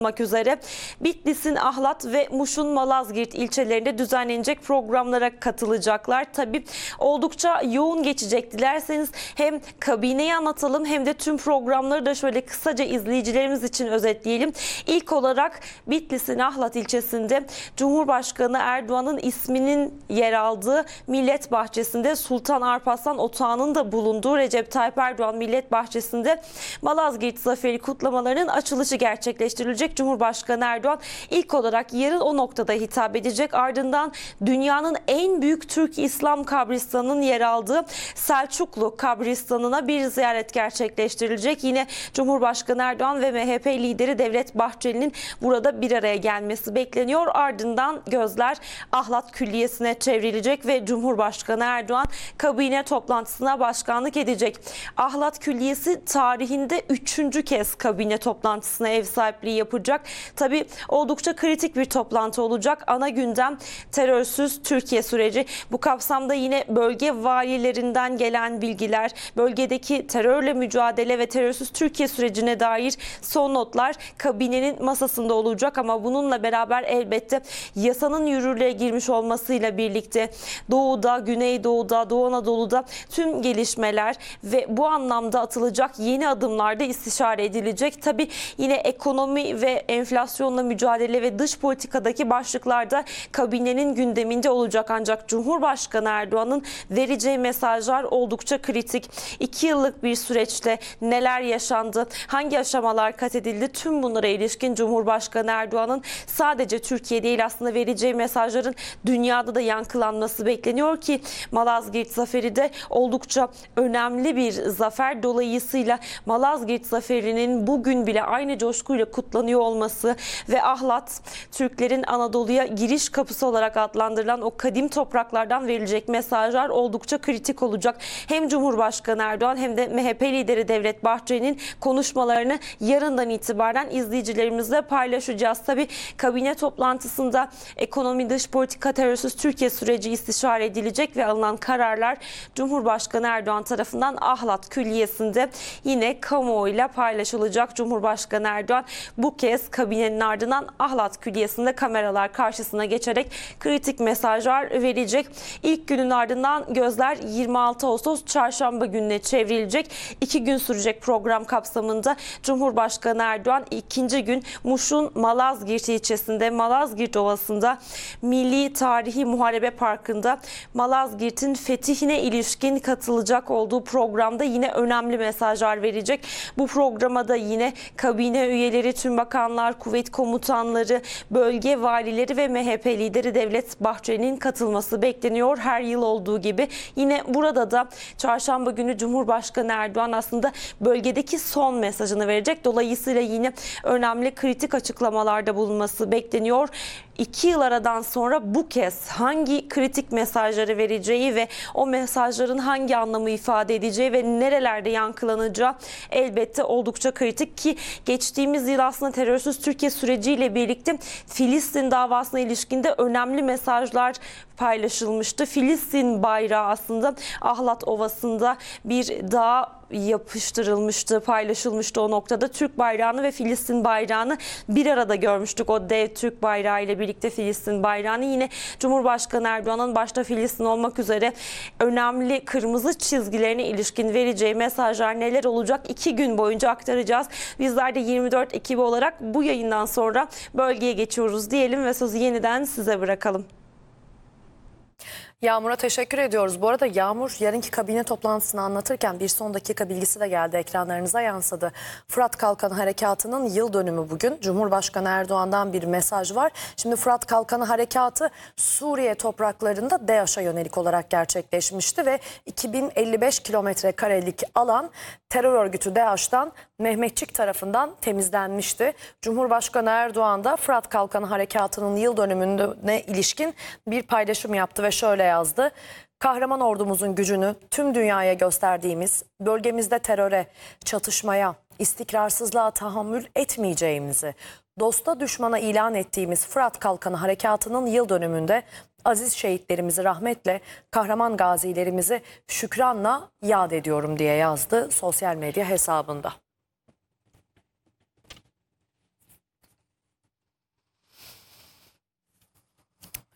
olmak üzere Bitlis'in Ahlat ve Muş'un Malazgirt ilçelerinde düzenlenecek programlara katılacaklar. Tabii oldukça yoğun geçecek. Dilerseniz hem kabineyi anlatalım hem de tüm programları da şöyle kısaca izleyicilerimiz için özetleyelim. İlk olarak Bitlis'in Ahlat ilçesinde Cumhurbaşkanı Erdoğan'ın isminin yer aldığı Millet Bahçesi'nde Sultan Alparslan Otağı'nın da bulunduğu Recep Tayyip Erdoğan Millet Bahçesi'nde Malazgirt Zaferi kutlamalarının açılışı gerçekleştirilecek. Cumhurbaşkanı Erdoğan ilk olarak yarın o noktada hitap edecek. Ardından dünyanın en büyük Türk İslam kabristanının yer aldığı Selçuklu kabristanına bir ziyaret gerçekleştirilecek. Yine Cumhurbaşkanı Erdoğan ve MHP lideri Devlet Bahçeli'nin burada bir araya gelmesi bekleniyor. Ardından gözler Ahlat Külliyesi'ne çevrilecek ve Cumhurbaşkanı Erdoğan kabine toplantısına başkanlık edecek. Ahlat Külliyesi tarihinde 3. kez kabine toplantısına ev sahipliği yapacak. Tabii oldukça kritik bir toplantı olacak. Ana gündem terörsüz Türkiye süreci. Bu kapsamda yine bölge valilerinden gelen bilgiler, bölgedeki terörle mücadele ve terörsüz Türkiye sürecine dair son notlar kabinenin masasında olacak ama bununla beraber elbette yasanın yürürlüğe girmiş olmasıyla birlikte Doğu'da, Güneydoğu'da, Doğu Anadolu'da tüm gelişmeler ve bu anlamda atılacak yeni adımlarda istişare edilecek. Tabii yine ekonomi ve enflasyonla mücadele ve dış politikadaki başlıklarda kabinenin gündeminde olacak. Ancak Cumhurbaşkanı Erdoğan'ın vereceği mesajlar oldukça kritik. 2 yıllık bir süreçte neler yaşandı, hangi aşamalar kat edildi, tüm bunlara ilişkin Cumhurbaşkanı Erdoğan'ın sadece Türkiye değil aslında vereceği mesajların dünyada da yankılanması bekleniyor ki Malazgirt Zaferi de oldukça önemli bir zafer. Dolayısıyla Malazgirt Zaferi'nin bugün bile aynı coşkuyla kutlanıyor olması ve Ahlat, Türklerin Anadolu'ya giriş kapısı olarak adlandırılan o kadim topraklardan verilecek mesajlar oldukça kritik olacak. Hem Cumhurbaşkanı Erdoğan hem de MHP lideri Devlet Bahçeli'nin konuşmalarını yarından itibaren izleyicilerimizle paylaşacağız. Tabii kabine toplantısında ekonomi, dış politika, terörsüz Türkiye süreci istişare edilecek ve alınan kararlar Cumhurbaşkanı Erdoğan tarafından Ahlat Külliyesi'nde yine kamuoyuyla paylaşılacak. Cumhurbaşkanı Erdoğan bu kez kabinenin ardından Ahlat Külliyesi'nde kameralar karşısına geçerek kritik mesajlar verecek. İlk günün ardından gözler 26 Ağustos Çarşamba gününe çevrilecek. 2 gün sürecek program kapsamında Cumhurbaşkanı Erdoğan ikinci gün Muş'un Malazgirt ilçesinde, Malazgirt Ovası'nda Milli Tarihi Muharebe Parkı'nda Malazgirt'in fethine ilişkin katılacak olduğu programda yine önemli mesajlar verecek. Bu programa da yine kabine üyeleri, tüm bakanlar, kuvvet komutanları, bölge valileri ve MHP lideri Devlet Bahçeli'nin katılması bekleniyor. Her yıl olduğu gibi yine burada da çarşamba günü Cumhurbaşkanı Erdoğan aslında bölgedeki son mesajını verecek. Dolayısıyla yine önemli kritik açıklamalarda bulunması bekleniyor. 2 yıl aradan sonra bu kez hangi kritik mesajları vereceği ve o mesajların hangi anlamı ifade edeceği ve nerelerde yankılanacağı elbette oldukça kritik ki geçtiğimiz yıl aslında terörsüz Türkiye süreciyle birlikte Filistin davasına ilişkinde önemli mesajlar paylaşılmıştı. Filistin bayrağı aslında Ahlat Ovası'nda bir dağa yapıştırılmıştı, paylaşılmıştı o noktada. Türk bayrağını ve Filistin bayrağını bir arada görmüştük. O dev Türk bayrağı ile birlikte Filistin bayrağını yine Cumhurbaşkanı Erdoğan'ın başta Filistin olmak üzere önemli kırmızı çizgilerine ilişkin vereceği mesajlar neler olacak 2 gün boyunca aktaracağız. Bizler de 24 ekibi olarak bu yayından sonra bölgeye geçiyoruz diyelim ve sözü yeniden size bırakalım. Yağmur'a teşekkür ediyoruz. Bu arada Yağmur yarınki kabine toplantısını anlatırken bir son dakika bilgisi de geldi, ekranlarınıza yansıdı. Fırat Kalkanı Harekatı'nın yıl dönümü bugün. Cumhurbaşkanı Erdoğan'dan bir mesaj var. Şimdi Fırat Kalkanı Harekatı Suriye topraklarında DAEŞ'e yönelik olarak gerçekleşmişti ve 2055 kilometre karelik alan terör örgütü DAEŞ'tan Mehmetçik tarafından temizlenmişti. Cumhurbaşkanı Erdoğan da Fırat Kalkanı Harekatı'nın yıl dönümüne ilişkin bir paylaşım yaptı ve şöyle yazdı. Kahraman ordumuzun gücünü tüm dünyaya gösterdiğimiz, bölgemizde teröre, çatışmaya, istikrarsızlığa tahammül etmeyeceğimizi, dosta düşmana ilan ettiğimiz Fırat Kalkanı Harekatı'nın yıl dönümünde aziz şehitlerimizi rahmetle, kahraman gazilerimizi şükranla yad ediyorum diye yazdı sosyal medya hesabında.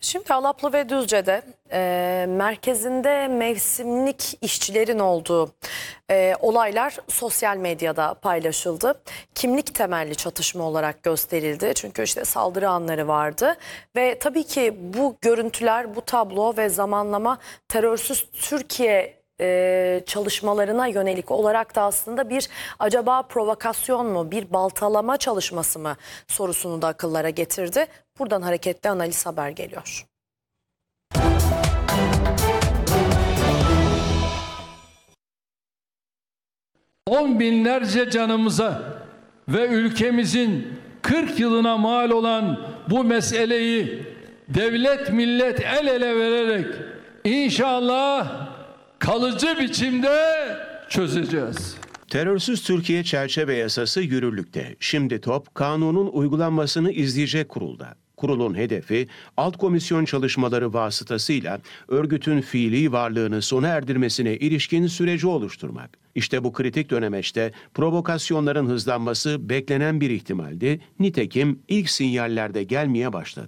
Şimdi Alaplı ve Düzce'de merkezinde mevsimlik işçilerin olduğu olaylar sosyal medyada paylaşıldı. Kimlik temelli çatışma olarak gösterildi. Çünkü işte saldırı anları vardı. Ve tabii ki bu görüntüler, bu tablo ve zamanlama terörsüz Türkiye çalışmalarına yönelik olarak da aslında bir acaba provokasyon mu, bir baltalama çalışması mı sorusunu da akıllara getirdi. Buradan hareketli analiz haber geliyor. On binlerce canımıza ve ülkemizin 40 yılına mal olan bu meseleyi devlet millet el ele vererek inşallah kalıcı biçimde çözeceğiz. Terörsüz Türkiye çerçeve yasası yürürlükte. Şimdi top kanunun uygulanmasını izleyecek kurulda. Kurulun hedefi alt komisyon çalışmaları vasıtasıyla örgütün fiili varlığını sona erdirmesine ilişkin süreci oluşturmak. İşte bu kritik dönemeçte provokasyonların hızlanması beklenen bir ihtimaldi. Nitekim ilk sinyaller de gelmeye başladı.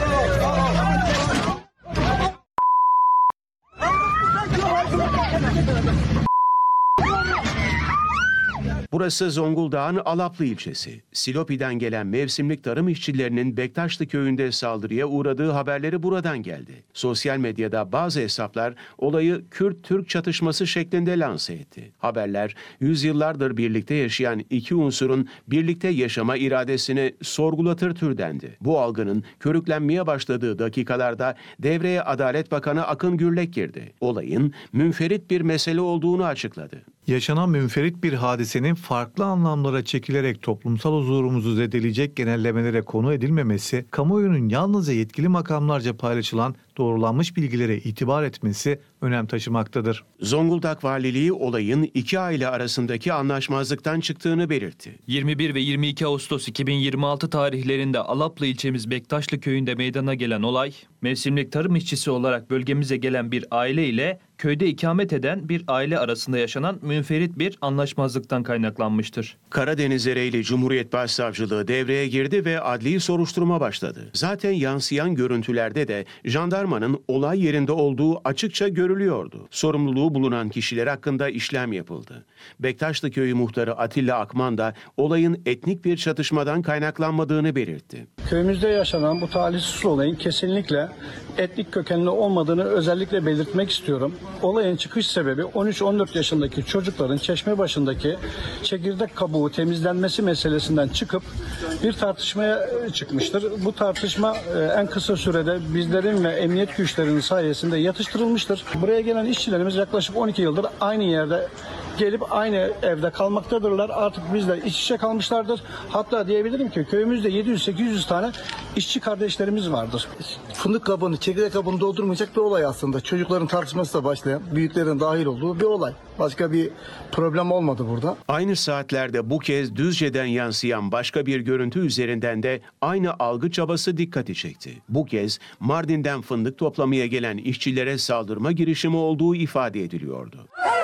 Burası Zonguldak'ın Alaplı ilçesi. Silopi'den gelen mevsimlik tarım işçilerinin Bektaşlı köyünde saldırıya uğradığı haberleri buradan geldi. Sosyal medyada bazı hesaplar olayı Kürt-Türk çatışması şeklinde lanse etti. Haberler, yüzyıllardır birlikte yaşayan iki unsurun birlikte yaşama iradesini sorgulatır türdendi. Bu algının körüklenmeye başladığı dakikalarda devreye Adalet Bakanı Akın Gürlek girdi. Olayın münferit bir mesele olduğunu açıkladı. Yaşanan münferit bir hadisenin farklı anlamlara çekilerek toplumsal huzurumuzu zedeleyecek genellemelere konu edilmemesi, kamuoyunun yalnızca yetkili makamlarca paylaşılan doğrulanmış bilgilere itibar etmesi önem taşımaktadır. Zonguldak Valiliği olayın iki aile arasındaki anlaşmazlıktan çıktığını belirtti. 21 ve 22 Ağustos 2026 tarihlerinde Alaplı ilçemiz Bektaşlı köyünde meydana gelen olay, mevsimlik tarım işçisi olarak bölgemize gelen bir aile ile köyde ikamet eden bir aile arasında yaşanan münferit bir anlaşmazlıktan kaynaklanmıştır. Karadeniz Ereğli Cumhuriyet Başsavcılığı devreye girdi ve adli soruşturma başladı. Zaten yansıyan görüntülerde de jandarmanın olay yerinde olduğu açıkça görülüyordu. Sorumluluğu bulunan kişiler hakkında işlem yapıldı. Bektaşlı Köyü muhtarı Atilla Akman da olayın etnik bir çatışmadan kaynaklanmadığını belirtti. Köyümüzde yaşanan bu talihsiz olayın kesinlikle etnik kökenli olmadığını özellikle belirtmek istiyorum. Olayın çıkış sebebi 13-14 yaşındaki çocukların çeşme başındaki çekirdek kabuğu temizlenmesi meselesinden çıkıp bir tartışmaya çıkmıştır. Bu tartışma en kısa sürede bizlerin ve emniyet güçlerinin sayesinde yatıştırılmıştır. Buraya gelen işçilerimiz yaklaşık 12 yıldır aynı yerde gelip aynı evde kalmaktadırlar. Artık bizle iç içe kalmışlardır. Hatta diyebilirim ki köyümüzde 700-800 tane işçi kardeşlerimiz vardır. Fındık kabını, çekirdek kabını doldurmayacak bir olay aslında. Çocukların tartışmasıyla başlayan, büyüklerin dahil olduğu bir olay. Başka bir problem olmadı burada. Aynı saatlerde bu kez Düzce'den yansıyan başka bir görüntü üzerinden de aynı algı çabası dikkati çekti. Bu kez Mardin'den fındık toplamaya gelen işçilere saldırma girişimi olduğu ifade ediliyordu.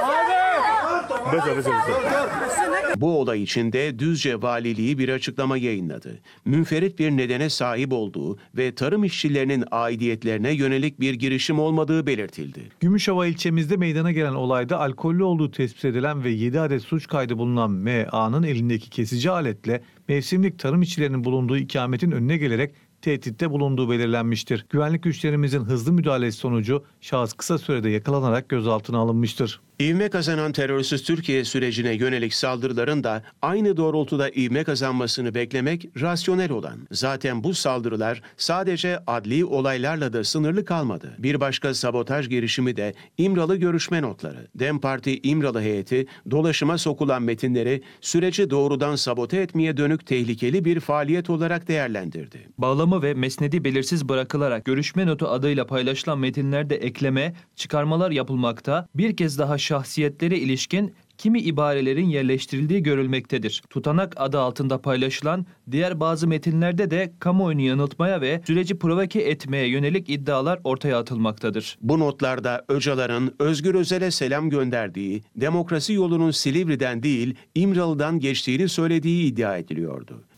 Bu olay içinde Düzce Valiliği bir açıklama yayınladı. Münferit bir nedene sahip olduğu ve tarım işçilerinin aidiyetlerine yönelik bir girişim olmadığı belirtildi. Gümüşhova ilçemizde meydana gelen olayda alkollü olduğu tespit edilen ve 7 adet suç kaydı bulunan M.A.'nın elindeki kesici aletle mevsimlik tarım işçilerinin bulunduğu ikametin önüne gelerek tehditte bulunduğu belirlenmiştir. Güvenlik güçlerimizin hızlı müdahalesi sonucu şahıs kısa sürede yakalanarak gözaltına alınmıştır. İvme kazanan terörsüz Türkiye sürecine yönelik saldırıların da aynı doğrultuda ivme kazanmasını beklemek rasyonel olan. Zaten bu saldırılar sadece adli olaylarla da sınırlı kalmadı. Bir başka sabotaj girişimi de İmralı görüşme notları. DEM Parti İmralı heyeti dolaşıma sokulan metinleri süreci doğrudan sabote etmeye dönük tehlikeli bir faaliyet olarak değerlendirdi. Bağlama ve mesnedi belirsiz bırakılarak görüşme notu adıyla paylaşılan metinlerde ekleme, çıkarmalar yapılmakta, bir kez daha şahsiyetlere ilişkin kimi ibarelerin yerleştirildiği görülmektedir. Tutanak adı altında paylaşılan diğer bazı metinlerde de kamuoyunu yanıltmaya ve süreci provoke etmeye yönelik iddialar ortaya atılmaktadır. Bu notlarda Öcalan'ın Özgür Özel'e selam gönderdiği, demokrasi yolunun Silivri'den değil İmralı'dan geçtiğini söylediği iddia ediliyordu.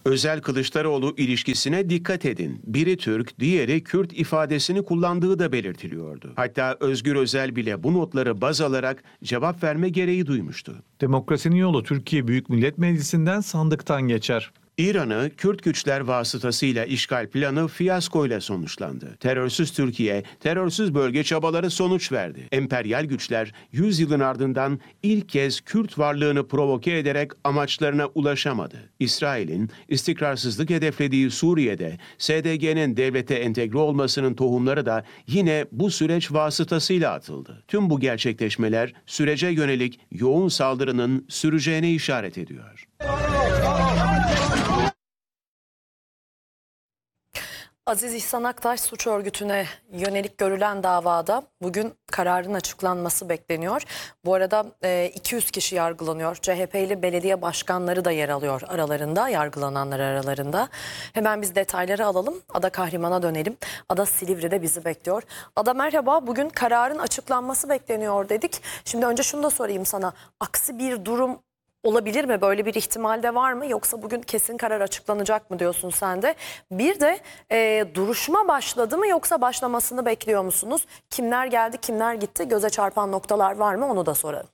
Özel Kılıçdaroğlu ilişkisine dikkat edin. Biri Türk, diğeri Kürt ifadesini kullandığı da belirtiliyordu. Hatta Özgür Özel bile bu notları baz alarak cevap verme gereği duymuştu. Demokrasinin yolu Türkiye Büyük Millet Meclisi'nden sandıktan geçer. İran'ı Kürt güçler vasıtasıyla işgal planı fiyaskoyla sonuçlandı. Terörsüz Türkiye, terörsüz bölge çabaları sonuç verdi. Emperyal güçler 100 yılın ardından ilk kez Kürt varlığını provoke ederek amaçlarına ulaşamadı. İsrail'in istikrarsızlık hedeflediği Suriye'de SDG'nin devlete entegre olmasının tohumları da yine bu süreç vasıtasıyla atıldı. Tüm bu gerçekleşmeler sürece yönelik yoğun saldırının süreceğine işaret ediyor. Aziz İhsan Aktaş suç örgütüne yönelik görülen davada bugün kararın açıklanması bekleniyor. Bu arada 200 kişi yargılanıyor. CHP'li belediye başkanları da yer alıyor aralarında, yargılananlar aralarında. Hemen biz detayları alalım. Ada Kahraman'a dönelim. Ada Silivri'de bizi bekliyor. Ada merhaba. Bugün kararın açıklanması bekleniyor dedik. Şimdi önce şunu da sorayım sana. Aksi bir durum olabilir mi? Böyle bir ihtimal de var mı? Yoksa bugün kesin karar açıklanacak mı diyorsun sen de? Bir de duruşma başladı mı yoksa başlamasını bekliyor musunuz? Kimler geldi, kimler gitti? Göze çarpan noktalar var mı? Onu da soralım.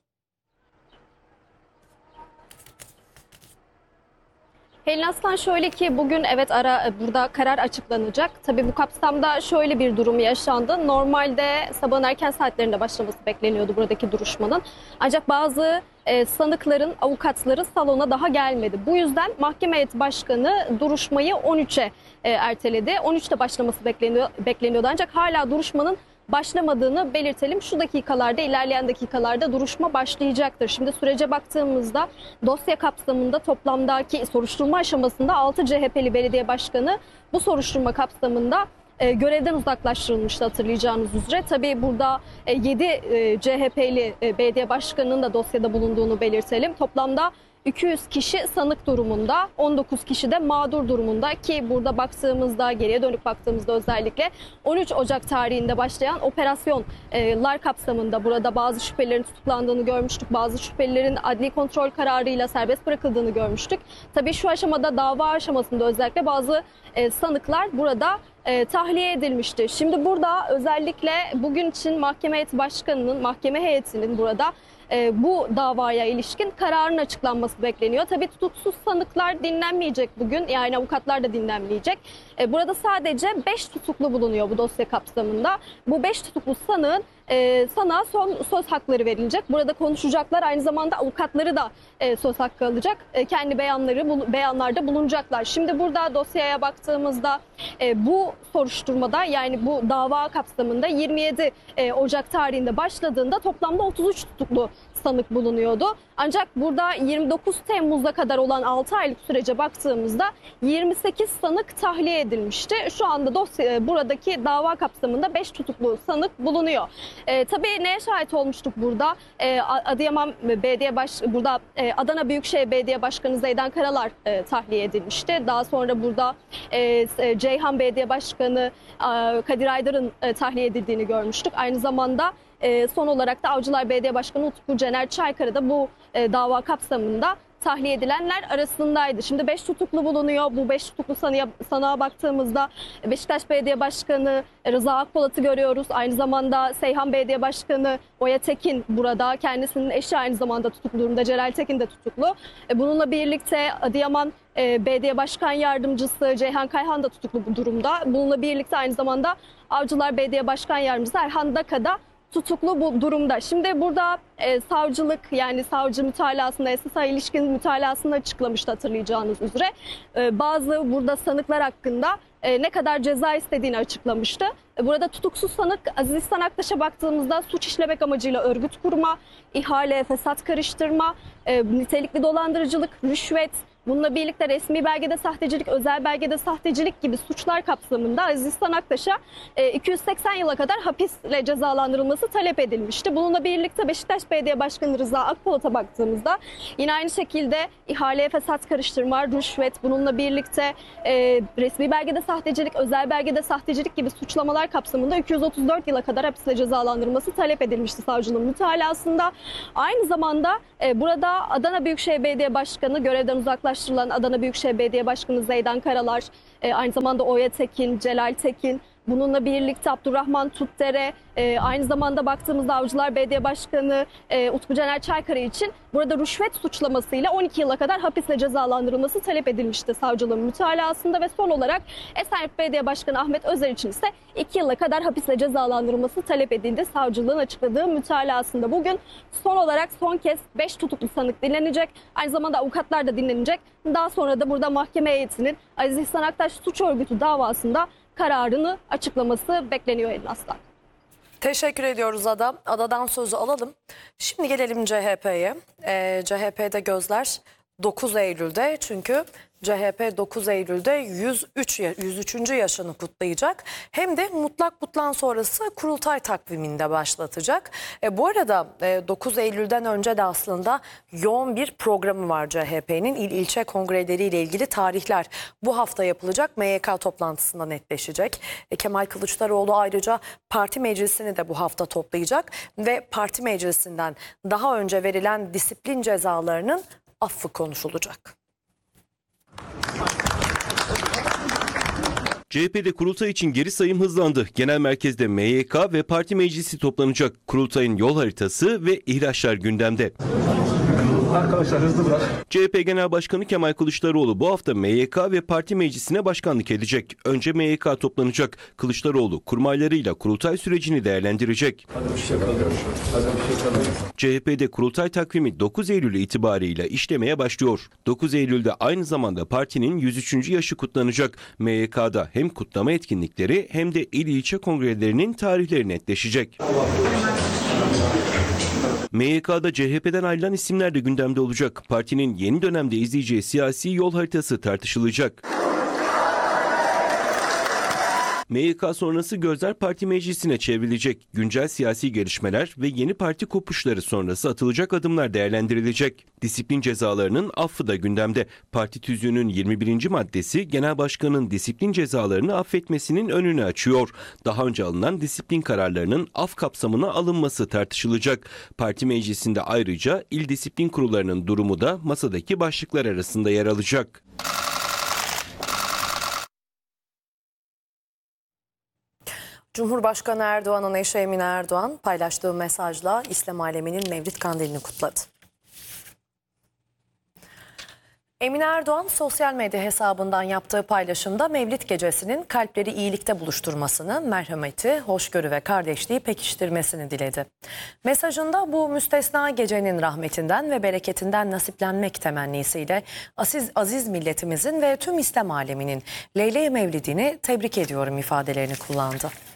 Helin Aslan şöyle ki bugün evet burada karar açıklanacak. Tabii bu kapsamda şöyle bir durum yaşandı. Normalde sabahın erken saatlerinde başlaması bekleniyordu buradaki duruşmanın. Ancak bazı sanıkların avukatları salona daha gelmedi. Bu yüzden mahkeme heyeti başkanı duruşmayı 13'e erteledi. 13'te başlaması bekleniyordu ancak hala duruşmanın başlamadığını belirtelim. Şu dakikalarda, ilerleyen dakikalarda duruşma başlayacaktır. Şimdi sürece baktığımızda dosya kapsamında toplamdaki soruşturma aşamasında 6 CHP'li belediye başkanı bu soruşturma kapsamında görevden uzaklaştırılmıştı hatırlayacağınız üzere. Tabii burada 7 CHP'li belediye başkanının da dosyada bulunduğunu belirtelim. Toplamda 200 kişi sanık durumunda, 19 kişi de mağdur durumunda ki burada baktığımızda, geriye dönük baktığımızda özellikle 13 Ocak tarihinde başlayan operasyonlar kapsamında burada bazı şüphelilerin tutuklandığını görmüştük. Bazı şüphelilerin adli kontrol kararıyla serbest bırakıldığını görmüştük. Tabii şu aşamada dava aşamasında özellikle bazı sanıklar burada tahliye edilmişti. Şimdi burada özellikle bugün için mahkeme heyeti başkanının, mahkeme heyetinin burada bu davaya ilişkin kararın açıklanması bekleniyor. Tabii tutuksuz sanıklar dinlenmeyecek bugün. Yani avukatlar da dinlenmeyecek. Burada sadece 5 tutuklu bulunuyor bu dosya kapsamında. Bu 5 tutuklu sanığın sana son söz hakları verilecek. Burada konuşacaklar. Aynı zamanda avukatları da söz hakkı alacak. Kendi beyanlarda bulunacaklar. Şimdi burada dosyaya baktığımızda bu soruşturmada yani bu dava kapsamında 27 Ocak tarihinde başladığında toplamda 33 tutuklu sanık bulunuyordu. Ancak burada 29 Temmuz'a kadar olan 6 aylık sürece baktığımızda 28 sanık tahliye edilmişti. Şu anda buradaki dava kapsamında 5 tutuklu sanık bulunuyor. Tabii neye şahit olmuştuk burada? Adıyaman Belediye burada Adana Büyükşehir Belediye Başkanı Zeydan Karalar tahliye edilmişti. Daha sonra burada Ceyhan Belediye Başkanı Kadir Aydar'ın tahliye edildiğini görmüştük. Aynı zamanda son olarak da Avcılar Belediye Başkanı Utku Cener Çaykara da bu dava kapsamında tahliye edilenler arasındaydı. Şimdi 5 tutuklu bulunuyor. Bu 5 tutuklu sanığa baktığımızda Beşiktaş Belediye Başkanı Rıza Akpolat'ı görüyoruz. Aynı zamanda Seyhan Belediye Başkanı Oya Tekin burada. Kendisinin eşi aynı zamanda tutuklu durumda. Celal Tekin de tutuklu. Bununla birlikte Adıyaman Belediye Başkan Yardımcısı Ceyhan Kayhan da tutuklu bu durumda. Bununla birlikte aynı zamanda Avcılar Belediye Başkan Yardımcısı Erhan Daka da tutuklu bu durumda. Şimdi burada savcılık yani savcı mütalasında esasa ilişkin mütalasını açıklamıştı hatırlayacağınız üzere. Bazı burada sanıklar hakkında ne kadar ceza istediğini açıklamıştı. Burada tutuksuz sanık Aziz İhsan Aktaş'a baktığımızda suç işlemek amacıyla örgüt kurma, ihale, fesat karıştırma, nitelikli dolandırıcılık, rüşvet, bununla birlikte resmi belgede sahtecilik, özel belgede sahtecilik gibi suçlar kapsamında Aziz İhsan Aktaş'a 280 yıla kadar hapisle cezalandırılması talep edilmişti. Bununla birlikte Beşiktaş Belediye Başkanı Rıza Akpolat'a baktığımızda yine aynı şekilde ihaleye fesat karıştırma, rüşvet, bununla birlikte resmi belgede sahtecilik, özel belgede sahtecilik gibi suçlamalar kapsamında 234 yıla kadar hapisle cezalandırılması talep edilmişti savcılığın mütalasında. Aynı zamanda burada Adana Büyükşehir Belediye Başkanı görevden uzaklaştırılmıştı. uzaklaştırılan Adana Büyükşehir Belediye Başkanı Zeydan Karalar, aynı zamanda Oya Tekin, Celal Tekin, bununla birlikte Abdurrahman Tutdere, aynı zamanda baktığımızda Avcılar Belediye Başkanı Utku Caner Çaykara için burada rüşvet suçlamasıyla 12 yıla kadar hapisle cezalandırılması talep edilmişti savcılığın mütalasında ve son olarak Esenyurt Belediye Başkanı Ahmet Özer için ise 2 yıla kadar hapisle cezalandırılması talep edildi savcılığın açıkladığı mütalasında. Bugün son kez 5 tutuklu sanık dinlenecek. Aynı zamanda avukatlar da dinlenecek. Daha sonra da burada mahkeme heyetinin Aziz İhsan Aktaş suç örgütü davasında kararını açıklaması bekleniyor Elin Aslan. Teşekkür ediyoruz Ada. Adadan sözü alalım. Şimdi gelelim CHP'ye. CHP'de gözler 9 Eylül'de çünkü CHP 9 Eylül'de 103. yaşını kutlayacak. Hem de mutlak butlan sonrası kurultay takviminde başlatacak. Bu arada 9 Eylül'den önce de aslında yoğun bir programı var CHP'nin. İl ilçe kongreleriyle ilgili tarihler bu hafta yapılacak. MYK toplantısında netleşecek. Kemal Kılıçdaroğlu ayrıca parti meclisini de bu hafta toplayacak ve parti meclisinden daha önce verilen disiplin cezalarının affı konuşulacak. CHP'de kurultay için geri sayım hızlandı. Genel merkezde MYK ve parti meclisi toplanacak. Kurultayın yol haritası ve ihraçlar gündemde. Arkadaşlar hızlı bırak. CHP Genel Başkanı Kemal Kılıçdaroğlu bu hafta MYK ve parti meclisine başkanlık edecek. Önce MYK toplanacak. Kılıçdaroğlu kurmaylarıyla kurultay sürecini değerlendirecek. CHP'de kurultay takvimi 9 Eylül itibariyle işlemeye başlıyor. 9 Eylül'de aynı zamanda partinin 103. yaşı kutlanacak. MYK'da hem kutlama etkinlikleri hem de il ilçe kongrelerinin tarihleri netleşecek. MYK'da CHP'den ayrılan isimler de gündemde olacak. Partinin yeni dönemde izleyeceği siyasi yol haritası tartışılacak. MYK sonrası gözler parti meclisine çevrilecek. Güncel siyasi gelişmeler ve yeni parti kopuşları sonrası atılacak adımlar değerlendirilecek. Disiplin cezalarının affı da gündemde. Parti tüzüğünün 21. maddesi genel başkanın disiplin cezalarını affetmesinin önünü açıyor. Daha önce alınan disiplin kararlarının af kapsamına alınması tartışılacak. Parti meclisinde ayrıca il disiplin kurullarının durumu da masadaki başlıklar arasında yer alacak. Cumhurbaşkanı Erdoğan'ın eşi Emine Erdoğan paylaştığı mesajla İslam aleminin Mevlid Kandili'ni kutladı. Emine Erdoğan sosyal medya hesabından yaptığı paylaşımda Mevlid gecesinin kalpleri iyilikte buluşturmasını, merhameti, hoşgörü ve kardeşliği pekiştirmesini diledi. Mesajında bu müstesna gecenin rahmetinden ve bereketinden nasiplenmek temennisiyle aziz milletimizin ve tüm İslam aleminin Leyle-i Mevlidini tebrik ediyorum ifadelerini kullandı.